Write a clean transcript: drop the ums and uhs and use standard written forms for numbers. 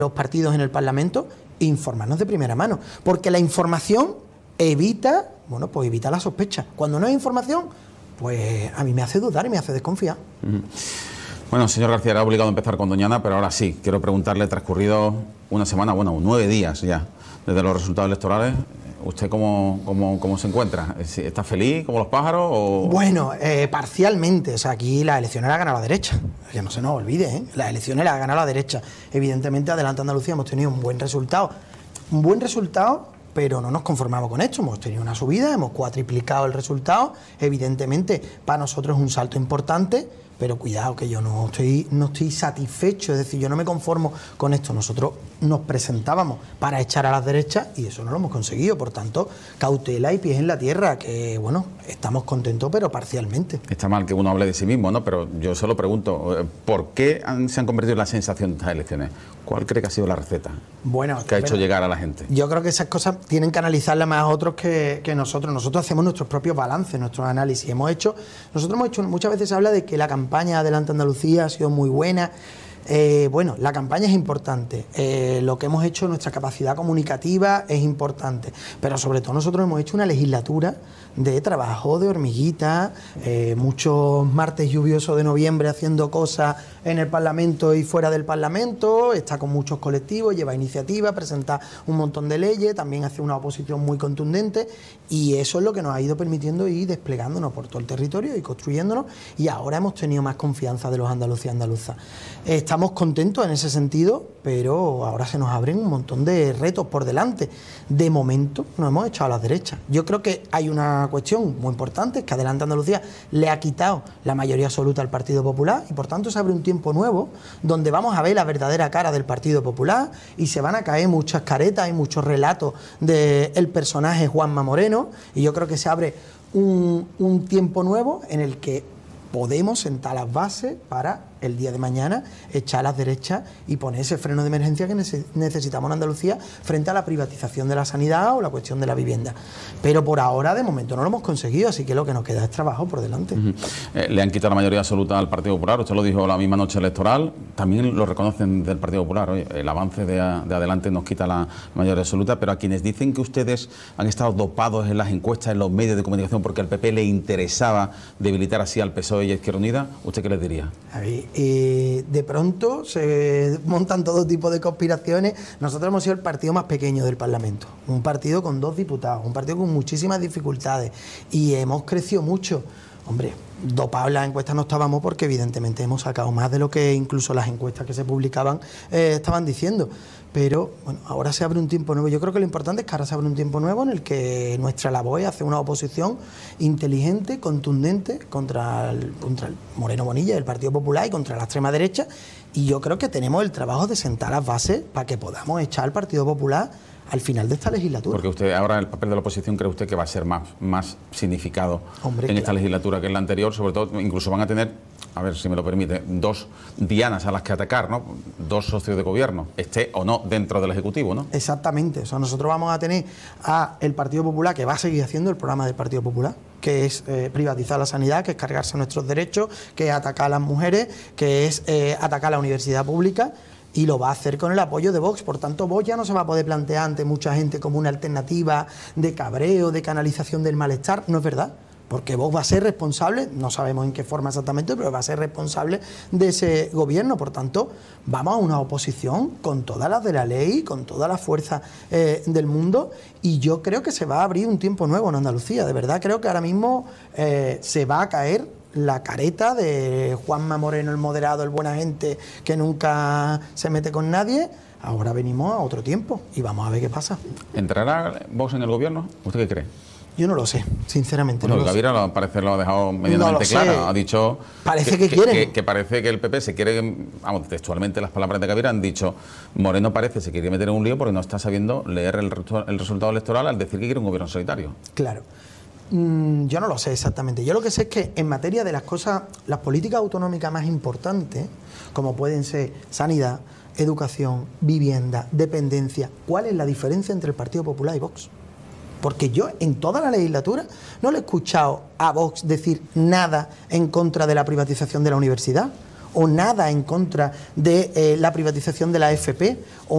los partidos en el Parlamento, informarnos de primera mano, porque la información evita, bueno, pues evita la sospecha. Cuando no hay información, pues a mí me hace dudar y me hace desconfiar. Bueno, señor García, era obligado a empezar con doña Ana, pero ahora sí, quiero preguntarle, transcurrido una semana, bueno, 9 días ya, desde los resultados electorales, ¿usted cómo se encuentra? ¿Está feliz como los pájaros? O... Bueno, parcialmente. O sea, aquí las elecciones las ha ganado la derecha. Que no se nos olvide, ¿eh? Las elecciones las ha ganado la derecha. Evidentemente, Adelante Andalucía hemos tenido un buen resultado. Un buen resultado, pero no nos conformamos con esto. Hemos tenido una subida, hemos cuatriplicado el resultado. Evidentemente, para nosotros es un salto importante. Pero cuidado, que yo no estoy satisfecho, es decir, yo no me conformo con esto. Nosotros nos presentábamos para echar a las derechas y eso no lo hemos conseguido. Por tanto, cautela y pies en la tierra, que bueno, estamos contentos, pero parcialmente. Está mal que uno hable de sí mismo, ¿no? Pero yo se lo pregunto, ¿por qué se han convertido en la sensación de estas elecciones? ¿Cuál cree que ha sido la receta que ha hecho llegar a la gente? Yo creo que esas cosas tienen que analizarlas más otros que nosotros. Nosotros hacemos nuestros propios balances, nuestros análisis. Nosotros hemos hecho, muchas veces se habla de que la campaña Adelante Andalucía ha sido muy buena. Bueno, la campaña es importante, lo que hemos hecho, nuestra capacidad comunicativa es importante, pero sobre todo nosotros hemos hecho una legislatura de trabajo de hormiguita, muchos martes lluviosos de noviembre haciendo cosas en el Parlamento y fuera del Parlamento, está con muchos colectivos, lleva iniciativas, presenta un montón de leyes, también hace una oposición muy contundente y eso es lo que nos ha ido permitiendo ir desplegándonos por todo el territorio y construyéndonos, y ahora hemos tenido más confianza de los andaluces y andaluzas. Estamos contentos en ese sentido, pero ahora se nos abren un montón de retos por delante. De momento nos hemos echado a las derechas. Yo creo que hay una cuestión muy importante, es que Adelante Andalucía le ha quitado la mayoría absoluta al Partido Popular y por tanto se abre un tiempo nuevo donde vamos a ver la verdadera cara del Partido Popular y se van a caer muchas caretas y muchos relatos del personaje Juanma Moreno, y yo creo que se abre un tiempo nuevo en el que podemos sentar las bases para el día de mañana echar a las derechas y poner ese freno de emergencia que necesitamos en Andalucía frente a la privatización de la sanidad o la cuestión de la vivienda. Pero por ahora, de momento, no lo hemos conseguido, así que lo que nos queda es trabajo por delante. Le han quitado la mayoría absoluta al Partido Popular, usted lo dijo la misma noche electoral, también lo reconocen del Partido Popular. Oye, el avance de Adelante nos quita la mayoría absoluta, pero a quienes dicen que ustedes han estado dopados en las encuestas, en los medios de comunicación, porque al PP le interesaba debilitar así al PSOE y a Izquierda Unida, ¿usted qué les diría? A ver, de pronto se montan todo tipo de conspiraciones. Nosotros hemos sido el partido más pequeño del Parlamento, un partido con 2 diputados, un partido con muchísimas dificultades y hemos crecido mucho. Hombre, dopados en las encuestas no estábamos porque evidentemente hemos sacado más de lo que incluso las encuestas que se publicaban estaban diciendo. Pero bueno, ahora se abre un tiempo nuevo. Yo creo que lo importante es que ahora se abre un tiempo nuevo en el que nuestra labor es hacer una oposición inteligente, contundente contra el Moreno Bonilla, el Partido Popular, y contra la extrema derecha. Y yo creo que tenemos el trabajo de sentar las bases para que podamos echar al Partido Popular al final de esta legislatura. Porque usted ahora el papel de la oposición, ¿cree usted que va a ser más significado en esta legislatura que en la anterior? Sobre todo, incluso van a tener, a ver si me lo permite, 2 dianas a las que atacar, ¿no? 2 socios de gobierno, esté o no dentro del Ejecutivo, ¿no? Exactamente. O sea, nosotros vamos a tener a el Partido Popular, que va a seguir haciendo el programa del Partido Popular, que es privatizar la sanidad, que es cargarse nuestros derechos, que es atacar a las mujeres, que es atacar a la universidad pública, y lo va a hacer con el apoyo de Vox. Por tanto, Vox ya no se va a poder plantear ante mucha gente como una alternativa de cabreo, de canalización del malestar. No es verdad, porque Vox va a ser responsable, no sabemos en qué forma exactamente, pero va a ser responsable de ese gobierno. Por tanto, vamos a una oposición con todas las de la ley, con toda la fuerza del mundo, y yo creo que se va a abrir un tiempo nuevo en Andalucía. De verdad creo que ahora mismo se va a caer la careta de Juanma Moreno, el moderado, el buena gente, que nunca se mete con nadie. Ahora venimos a otro tiempo y vamos a ver qué pasa. ¿Entrará Vox en el gobierno? ¿Usted qué cree? Yo no lo sé, sinceramente. Bueno, Gavira parece lo ha dejado medianamente claro. Ha dicho parece que quiere. Que parece que el PP se quiere, vamos, textualmente las palabras de Gavira han dicho, Moreno parece se quiere meter en un lío porque no está sabiendo leer el resultado electoral al decir que quiere un gobierno solitario. Claro. Yo no lo sé exactamente. Yo lo que sé es que en materia de las cosas, las políticas autonómicas más importantes, como pueden ser sanidad, educación, vivienda, dependencia, ¿cuál es la diferencia entre el Partido Popular y Vox? Porque yo en toda la legislatura no le he escuchado a Vox decir nada en contra de la privatización de la universidad, o nada en contra de la privatización de la FP, o